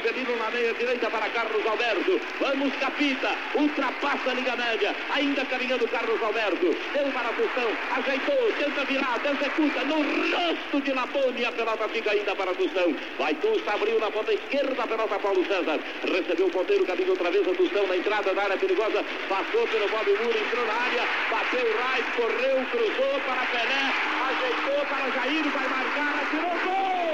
Marcelino na meia direita para Carlos Alberto. Vamos, Capita, ultrapassa a linha média, ainda caminhando Carlos Alberto. Deu para Tostão, ajeitou, tenta virar, executa no rosto de Labone. A pelota fica ainda para Tostão. Vai Tusta, abriu na ponta esquerda, a pelota Paulo César. Recebeu o ponteiro, caminho outra vez a Tostão na entrada da área perigosa. Passou pelo Bob Moura, entrou na área, bateu o Rais, correu, cruzou para Pelé, ajeitou para Jair, vai marcar, atirou gol!